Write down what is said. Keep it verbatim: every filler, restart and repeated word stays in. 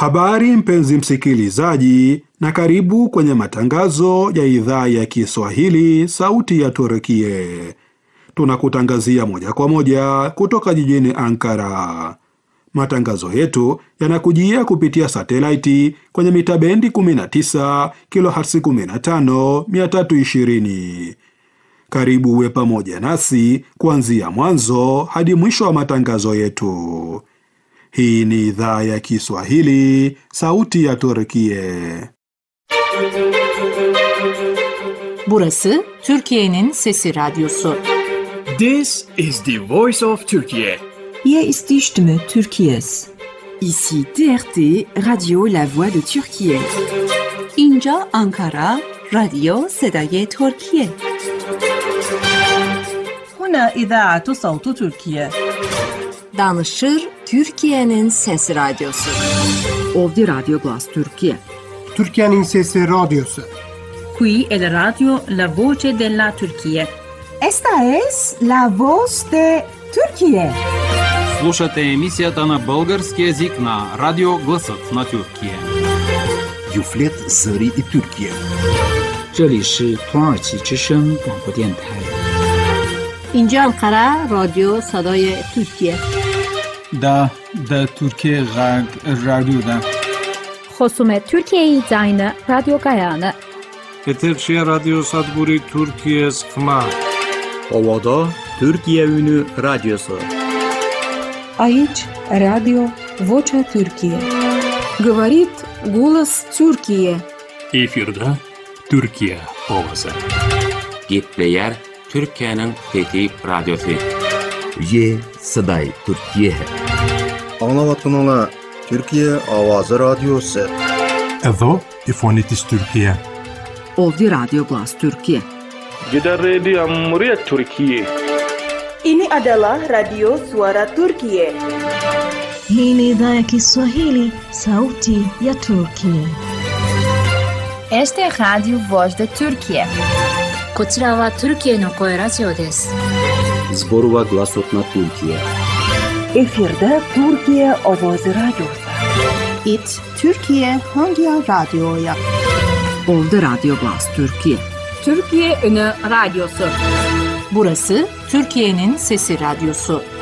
Habari mpenzi msikilizaji, na karibu kwenye matangazo ya idhaa ya Kiswahili sauti ya Turkie. Tunakutangazia moja kwa moja kutoka jijini Ankara. Matangazo yetu yanakujia kupitia satelaiti kwenye mita bendi kumi na tisa kilohertz kumi na tano mia tatu ishirini. Karibu uwe pamoja nasi kuanzia mwanzo hadi mwisho wa matangazo yetu. Hii ni idhaa ya Kiswahili, sauti ya Turkie. Burası Türkiye'nin Sesi Radyosu. This is the voice of Turkey. Hier ist die Stimme Türkiye's. Ici T R T, Radio La Voix de Türkiye. اینجا Ankara, Radio صدای ترکیه. هنا إذاعة صوت تركيا. Danışır Türkiye'nin Sesi Radyosu. Ovdi Radio Glas Türkiye. Türkiye'nin Sesi Radyosu. Qui è la radio La Voce della Turquía. Esta es la voz de Turquía. Слушате емисията на български език на Радио Гласът на Türkiye. Юфлет Зари и Türkiye. 这里是土耳其之声广播电台。 اینجا Ankara, Radio صدای ترکیه. Da da Türkiye Radyo'da. خصوم Türkiye زاین رادیو گایانه. Eterşehir Radyo Sadburi Türkiye Skma. Ovada Türkiye Ünü Radyosu. Aici Radio Vocea Türkiye. Говорит голос Türkiye. Efirde Türkiye Ovası. Gitleyer Türkiye'nin Fethi Radyosu. Ye Saday Türkiye. Anlavatın Türkiye Avazı Radyosu. Edo İfonitis Türkiye. Ovdi Radio Glas Türkiye. Gider Radio Cumhuriyet Türkiye. Ini adalah Radio Suara Turkiye. Hii ni idhaa ya Kiswahili, sauti ya Turkiye. Este Radio Voz de Turkiye. こちらはトルキエの声ラジオです。 Zborova Glasot na Türkiye. Efirde Türkiye Avazı Radyosu. It Türkiye Hangi Radyo'ya? Ovdi Radio Glas Türkiye. Türkiye Ünü Radyosu. Burası Türkiye'nin Sesi Radyosu.